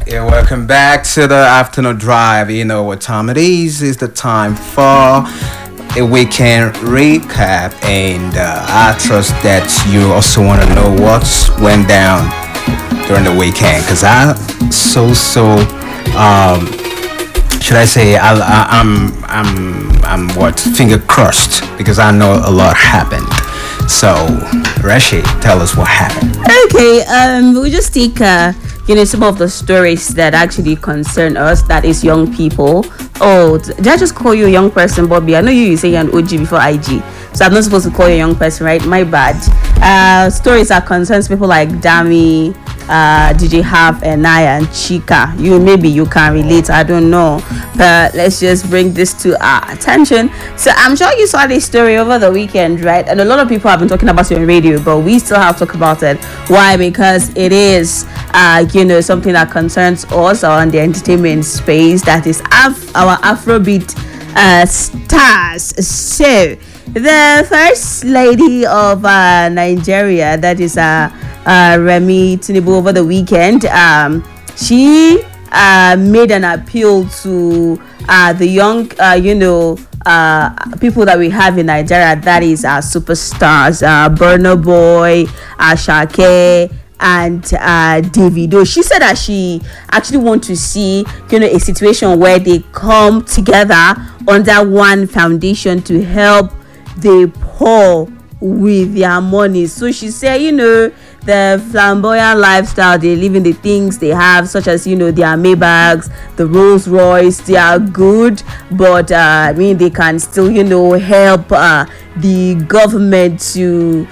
Yeah, welcome back to the afternoon drive. You know what time it is? It's the time for a weekend recap, and I trust that you also want to know what went down during the weekend. Cause um, should I say I'm what finger crossed because I know a lot happened. So, Rashid, tell us what happened. Okay, we'll just take some of the stories that actually concern us, that is young people. Oh, did I just call you a young person, Bobby? I know you say you're an OG before IG, so I'm not supposed to call you a young person, right? My bad. Stories that concerns people like Dami, DJ Half, and Naya and Chika. Maybe you can relate, I don't know, but let's just bring this to our attention. So I'm sure you saw this story over the weekend, right? And a lot of people have been talking about it on radio, but we still have to talk about it. Why? Because it is something that concerns us on the entertainment space, that is our Afrobeat stars. So the first lady of Nigeria, that is Remi Tinubu, over the weekend, she made an appeal to the young people that we have in Nigeria, that is our superstars, Burna Boy, Ashake, and Davido. She said that she actually wants to see a situation where they come together under one foundation to help the poor with their money. So she said, the flamboyant lifestyle they live in, the things they have, such as their Maybachs, the Rolls Royce, they are good, but they can still help the government to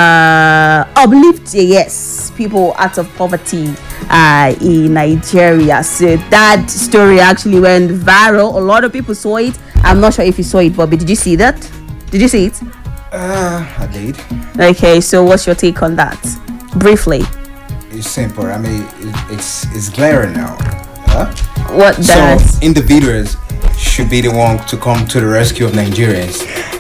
uplift people out of poverty in Nigeria. So that story actually went viral. A lot of people saw it. I'm not sure if you saw it, Bobby. Did you see that? Did you see it? I did. Okay, so what's your take on that? Briefly. It's simple. I mean, it's glaring now. Huh? What does? So individuals should be the one to come to the rescue of Nigerians.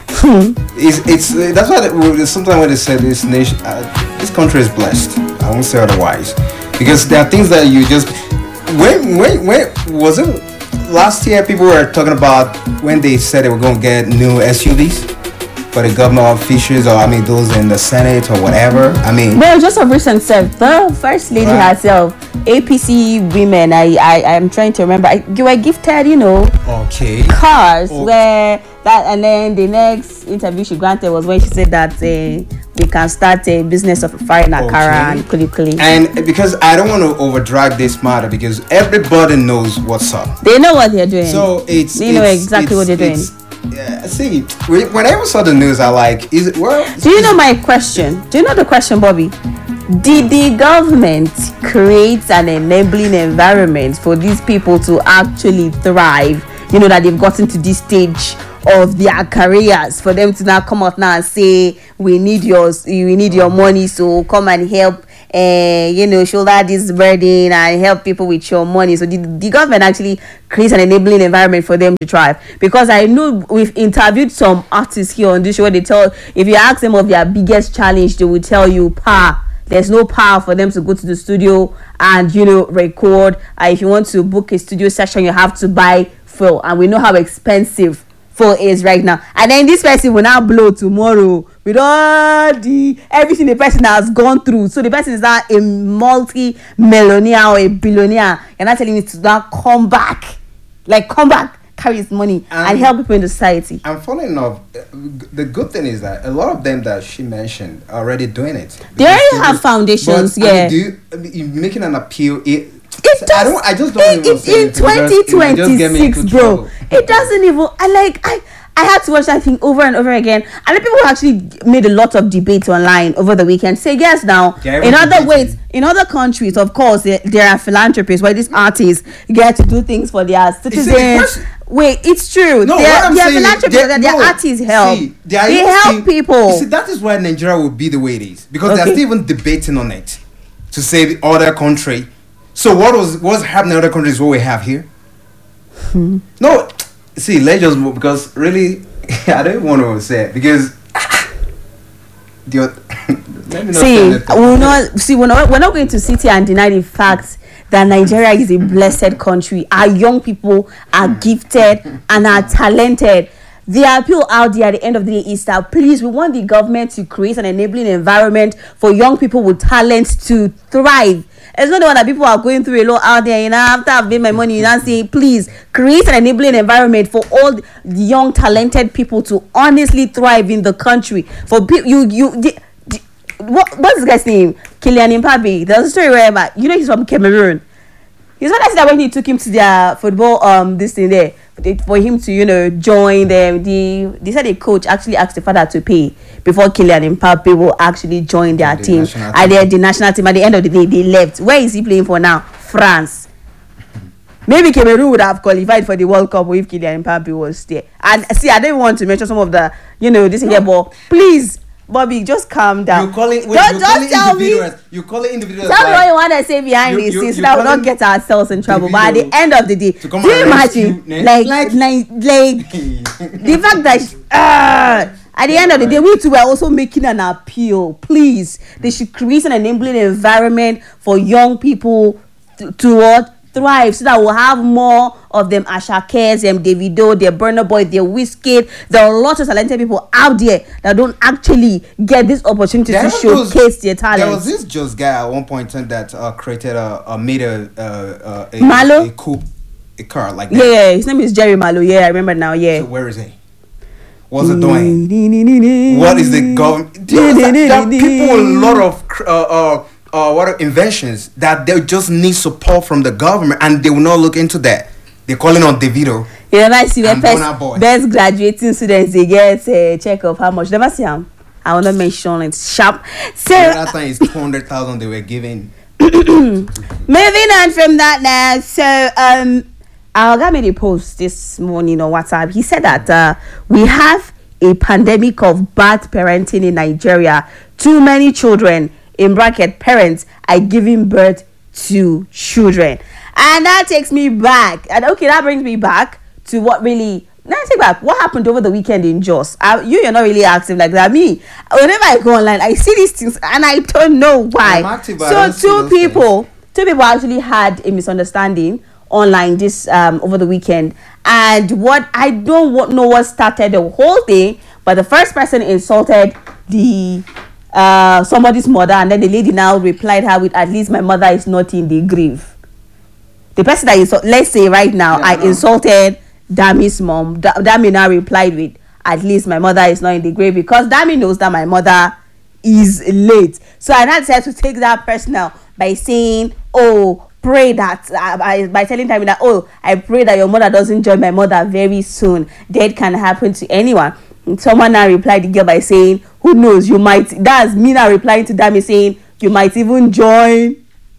It's that's why sometimes when they say this nation, this country is blessed. I won't say otherwise, because there are things that you just when was it last year? People were talking about when they said they were going to get new SUVs for the government officials, or those in the Senate or whatever. Well, just of recent self, the first lady herself, APC women. I am trying to remember. You were gifted, okay, cars. Where that, and then the next interview she granted was when she said that they can start a business of frying akara and kuli. And because I don't want to overdrag this matter, because everybody knows what's up. They know what they're doing. So they know exactly what they're doing. Yeah, see, when I saw the news, I is it well? Do you know my question? Do you know the question, Bobby? Did the government create an enabling environment for these people to actually thrive? That they've gotten to this stage of their careers, for them to now come out now and say, we need your money, so come and help, shoulder this burden and help people with your money. So the government actually creates an enabling environment for them to thrive? Because I know we've interviewed some artists here on this show, if you ask them of their biggest challenge, they will tell you power. There's no power for them to go to the studio and record. If you want to book a studio session, you have to buy fuel, and we know how expensive fuel is right now. And then this person will now blow tomorrow with all everything the person has gone through. So the person is now a multi-millionaire or a billionaire. You're not telling me to now come back, carry his money and help people in the society. And funny enough, the good thing is that a lot of them that she mentioned are already doing it. They already have foundations. But, you're making an appeal. It does. I just don't even say in 2026, bro. It doesn't even. I had to watch that thing over and over again, and the people actually made a lot of debate online over the weekend. Say yes, now in other countries, of course, there are philanthropists where these artists get to do things for their citizens. Wait, it's true. No, they're philanthropists. Their artists help. They help people. You see, that is why Nigeria will be the way it is, because they're still even debating on it to say the other country. So what's happening in other countries? What we have here? No, see, let's just move, because really, I don't want to say it, because Let me not See, say anything. we're not going to sit here and deny the fact that Nigeria is a blessed country. Our young people are gifted and are talented. The appeal out there at the end of the day is that please, we want the government to create an enabling environment for young people with talent to thrive. It's not the one that people are going through a lot out there. After I've made my money, say, please create an enabling environment for all the young, talented people to honestly thrive in the country. For what's this guy's name? Kylian Mbappe. There's a story where he's from Cameroon. He's not that when he took him to their football this thing there for him to join them. They said the coach actually asked the father to pay before Kylian Mbappe will actually join their team. And the national team at the end of the day they left. Where is he playing for now? France. Maybe Cameroon would have qualified for the World Cup if Kylian Mbappe was there. And see, I don't want to mention some of the this here, but please, Bobby, just calm down. You call it individuals. Tell me what you want to say behind the scenes so that we'll not get ourselves in trouble. But at the end of the day, do you imagine like the fact that at the end of the day, we too were also making an appeal. Please, they should create an enabling environment for young people to thrive, so that we'll have more of them Ashakes, them Davido, their Burna Boy, their Wizkid. There are lots of talented people out there that don't actually get this opportunity to showcase their talent. There was this just guy at one point that created made a coupe, a car like that. Yeah, his name is Jerry Malo. Yeah, I remember now. Yeah. So where is he? What's it doing? What is the government? There are people with a lot of inventions that they just need support from the government, and they will not look into that. They're calling on Davido. You never see the best graduating students, they get a check of how much. Never see them. I want to mention it's sharp. So that time is 200,000 they were giving. Moving on from that now. So Alga made a post this morning on WhatsApp. He said that we have a pandemic of bad parenting in Nigeria. Too many children, in bracket parents, are giving birth to children. And that takes me back. And okay, that brings me back to what really... Now I take back. What happened over the weekend in Jos? You're not really active like that. Me, whenever I go online, I see these things and I don't know why. I'm active, so two people actually had a misunderstanding online this over the weekend. And what I don't know what started the whole thing, but the first person insulted the somebody's mother, and then the lady now replied her with, "At least my mother is not in the grave." The person that let's say right now, I insulted Dami's mom. Dami now replied with, "At least my mother is not in the grave," because Dami knows that my mother is late. So I now decided to take that personal by saying, "Oh, pray that," by telling Dami that, "Oh, I pray that your mother doesn't join my mother very soon. Death can happen to anyone." And someone now replied the girl by saying, "Who knows, you might." That's me now replying to Dami saying, "You might even join."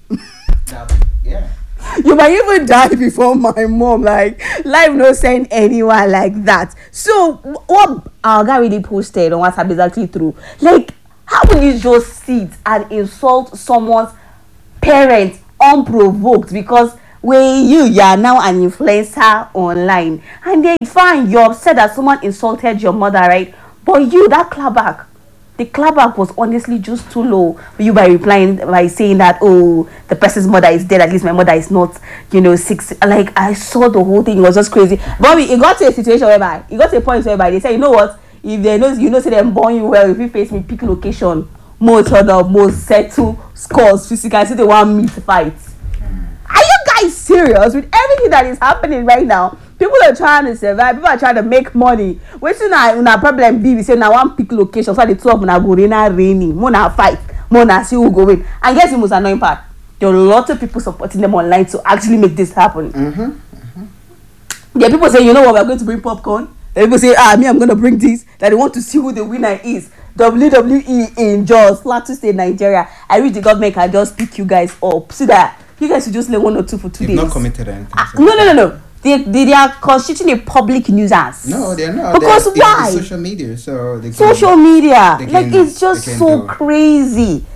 Yeah. You might even die before my mom. Like, life no send anyone like that. So what our guy really posted on WhatsApp is actually true. Like, how will you just sit and insult someone's parent unprovoked? Because when you are now an influencer online, and then fine, you're upset that someone insulted your mother, right? But you, that clapback, the clapback was honestly just too low. You by replying by saying that, "Oh, the person's mother is dead. At least my mother is not, 6." Like, I saw the whole thing. It was just crazy. Bobby, it got to a situation whereby it got to a point whereby they say, "You know what? If they know, say them born you well. If you face me, pick location, more turn up, more settle scores, physical. See they want me to fight." Are you guys serious with everything that is happening right now? People are trying to survive. People are trying to make money. Waiting na problem be we say now one pick location so the two of them go raining. More fight. More see who go win. And guess the most annoying part? There are a lot of people supporting them online to actually make this happen. There are people saying, "You know what? We're going to bring popcorn." There are people say, "Me, I'm going to bring this." That they want to see who the winner is. WWE in Jos, Plateau State, Nigeria. I wish the government can just pick you guys up so that you guys should just lay 1 or 2 for 2 days. Not committed or anything. No. They are constituting a public nuisance. No, they're not. Because why? It's social media, so they can, social media. It's just so crazy.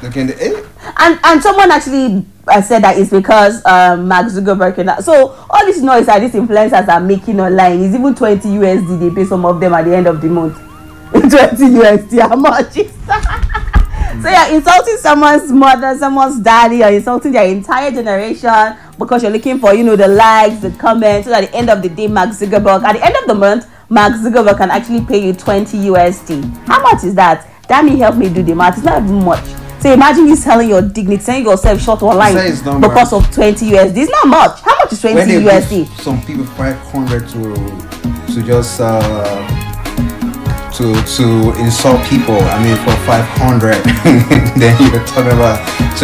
And someone actually said that it's because Mark Zuckerberg. So all this noise that these influencers are making online is even 20 USD. They pay some of them at the end of the month. 20 USD, how much is that? So you're insulting someone's mother, someone's daddy, you're insulting their entire generation because you're looking for, the likes, the comments. So at the end of the day, at the end of the month, Mark Zuckerberg can actually pay you 20 USD. How much is that? Damn, help me do the math. It's not even much. So imagine you selling your dignity, selling yourself short online because of 20 USD. It's not much. How much is 20 USD? Some people 500 to just to insult people. I mean, for 500, then you're talking about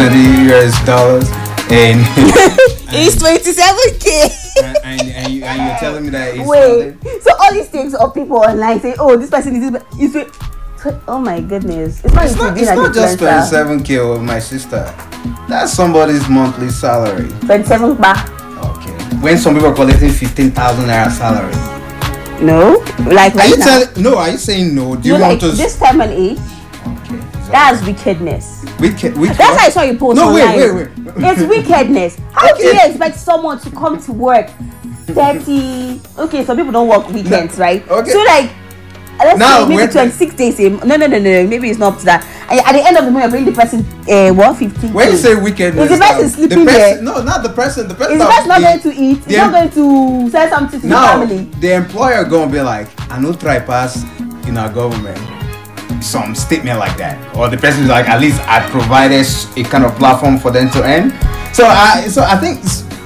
$20 and it's 27K. and you're telling me that it's wait. So all these things of people online say, oh, this person is this. Oh my goodness! It's not just 27K of my sister. That's somebody's monthly salary. 27 ba. Okay. When some people are collecting 15,000 naira salary. No, like right now. Are you saying no? Do you want to this time and age? Okay. That's wickedness. Wicked. That's how I saw you post online. No, wait. It's wickedness. How do you expect someone to come to work 30? Okay, some people don't work weekends, right? Okay. So like. Let's say maybe 26 days. No. Maybe it's not up to that. And at the end of the month, I bring the person 15. When you say wickedness, is the person sleeping there? No, not the person. The person is the person not going to eat? He's not going to send something to the family. The employer gonna be like, I know try pass in our government some statement like that, or the person is like, at least I provided a kind of platform for them to earn. So I think.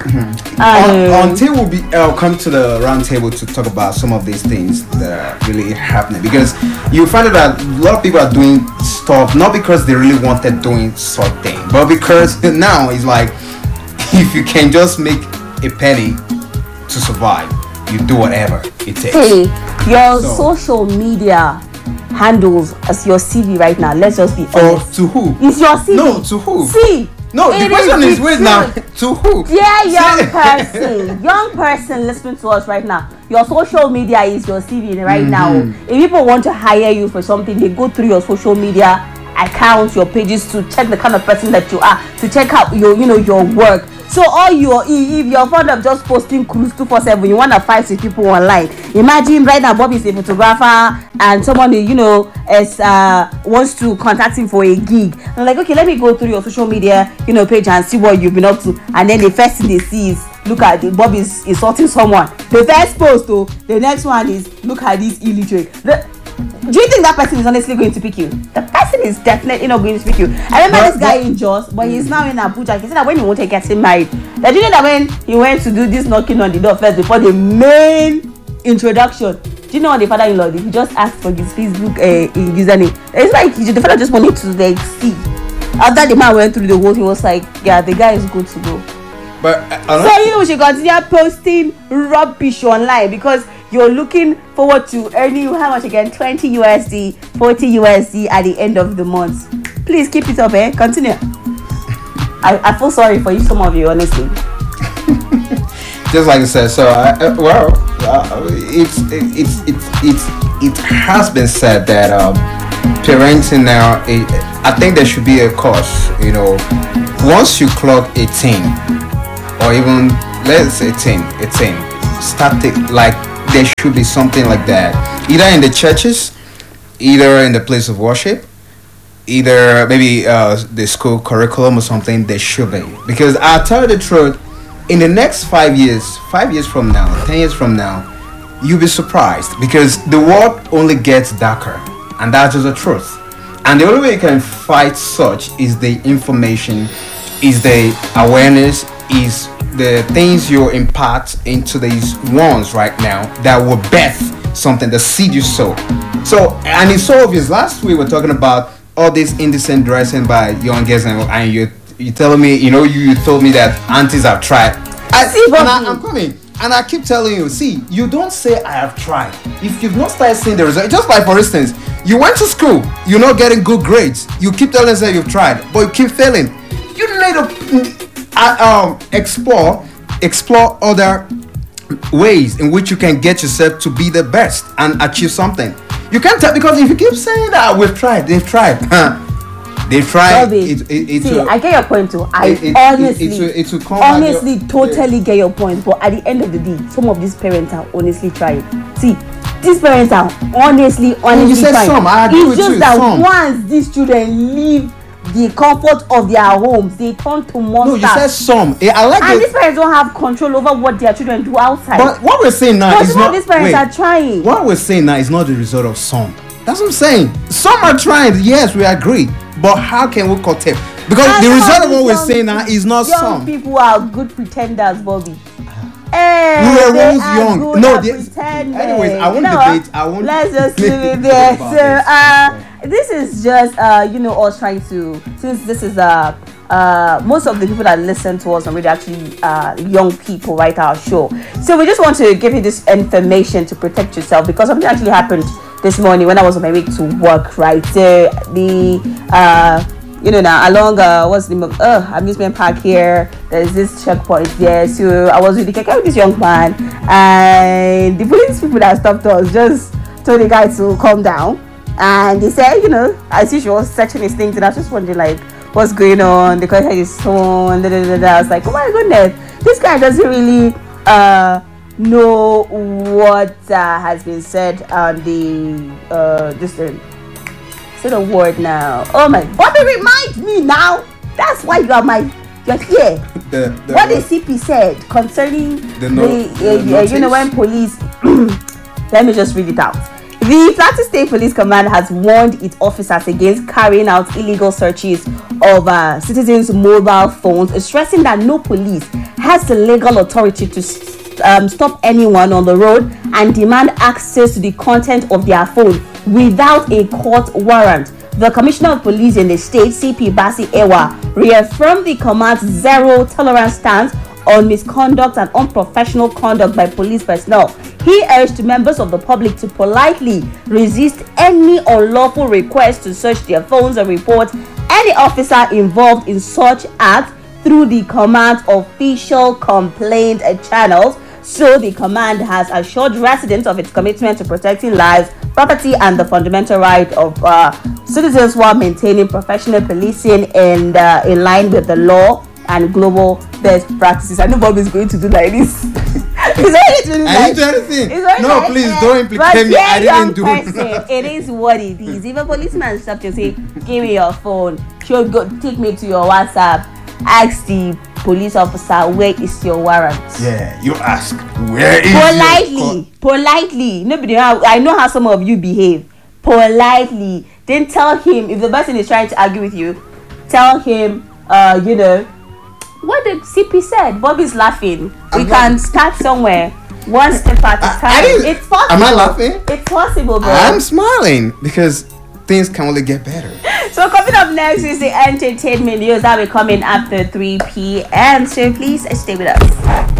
Until we come to the round table to talk about some of these things that are really happening, because you find out that a lot of people are doing stuff not because they really wanted doing something, but because now it's like, if you can just make a penny to survive, you do whatever it takes. Hey, your social media handles as your CV right now. Let's just be honest. To who? It's your CV. No, to who? See. No, the question is, wait now, to who? Yeah, young person listening to us right now. Your social media is your CV right now. If people want to hire you for something, they go through your social media accounts, your pages, to check the kind of person that you are, to check out your work. So if you're fond of just posting cruise 247, you want to fight with people online. Imagine right now Bobby is a photographer and someone wants to contact him for a gig. I'm like, okay, let me go through your social media page and see what you've been up to. And then the first thing they see is, look at Bobby is insulting someone. The first post though, the next one is, look at this illiterate. Do you think that person is honestly going to pick you? The person is definitely not going to pick you. I remember this guy in Jos, but he's now in Abuja. He said that when he wanted to get him married, that you know that when he went to do this knocking on the door first before the main introduction, do you know what the father-in-law did? He just asked for his Facebook username. It's like the father just wanted to see. After the man went through the whole thing, was like, yeah, the guy is good to go. But so we should continue posting rubbish online, because you're looking forward to earning how much again? 20 USD, 40 USD at the end of the month. Please keep it up, continue. I feel sorry for you, some of you, honestly. Just like you said, so it has been said that parenting now, I think there should be a course. Once you clock 18, or even let's say 18, start like there should be something like that, either in the churches, either in the place of worship, either maybe the school curriculum or something. There should be, because I'll tell you the truth, in the next 5 years from now, 10 years from now, you'll be surprised, because the world only gets darker, and that's just the truth. And the only way you can fight such is the information, is the awareness, is the things you impart into these ones right now that will birth something, the seed you sow. So, and it's so obvious. Last week we were talking about all this indecent dressing by young girls, and you telling me, you told me that aunties have tried. I'm coming, and I keep telling you, see, you don't say I have tried if you've not started seeing the result. Just like, for instance, you went to school, you're not getting good grades, you keep telling us that you've tried, but you keep failing. You need to explore other ways in which you can get yourself to be the best and achieve something. You can't tell, because if you keep saying that they've tried, they've tried. I get your point too. Honestly, totally get your point. But at the end of the day, some of these parents are honestly trying. See, these parents are honestly You said fine. some. I agree it's with just you. that Some. once these children leave the comfort of their homes, they turn to monsters. No, you said some. I like and it. these parents don't have control over what their children do outside. But what we're saying now Because is some not. of these parents wait, are trying. what we're saying now is not the result of some. That's what I'm saying. Some are trying. Yes, we agree. But how can we curtail? Because And the some result of of what these we're young saying now is not young some. people are good pretenders, Bobby. We were They once are young. good No, at they- pretending. anyways, I won't You know what? debate. I won't. Let's just leave it debate there. about So, this is just us trying to, since this is most of the people that listen to us are really actually young people, right? Our show. So we just want to give you this information to protect yourself, because something actually happened this morning when I was on my way to work, right? So now along what's the name of amusement park here, there's this checkpoint there. So I was with the keke with this young man, and the police people that stopped us just told the guy to calm down, and they said, as usual, searching his things, and I was just wondering like what's going on. The guy had his phone, I was like, oh my goodness, this guy doesn't really know what has been said on the say the word now. Oh my, Bobby, remind me now. That's why you're here. What the CP said concerning when police. Let me just read it out. The Plateau State Police Command has warned its officers against carrying out illegal searches of citizens' mobile phones, stressing that no police has the legal authority to stop anyone on the road and demand access to the content of their phone without a court warrant. The Commissioner of Police in the state, CP Basi Ewa, reaffirmed the command's zero tolerance stance on misconduct and unprofessional conduct by police personnel. He urged members of the public to politely resist any unlawful request to search their phones and report any officer involved in such act through the command's official complaint channels. So the command has assured residents of its commitment to protecting lives, property, and the fundamental right of citizens while maintaining professional policing and in line with the law and global best practices. I know Bob is going to do like this. No, please don't implicate me. I didn't do it. It is what it is. If a policeman stops you, say, give me your phone, she'll go take me to your WhatsApp, ask the police officer, where is your warrant? Yeah, you ask, where is politely. Nobody. I know how some of you behave. Politely. Then tell him, if the person is trying to argue with you, tell him, what the CP said. Bobby's laughing. We can start somewhere, one step at a time. It's possible. Am I laughing? It's possible, bro. I'm smiling because things can only get better. So coming up next is the entertainment news that will come in after 3 p.m. So please stay with us.